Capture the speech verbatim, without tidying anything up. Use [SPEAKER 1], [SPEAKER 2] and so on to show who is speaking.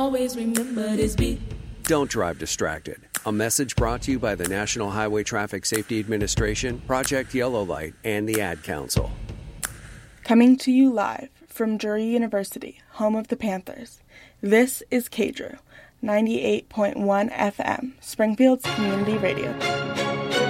[SPEAKER 1] Always remember this beat.
[SPEAKER 2] Don't drive distracted. A message brought to you by the National Highway Traffic Safety Administration, Project Yellow Light, and the Ad Council.
[SPEAKER 3] Coming to you live from Drury University, home of the Panthers, this is K D R U, ninety-eight point one F M, Springfield's community radio.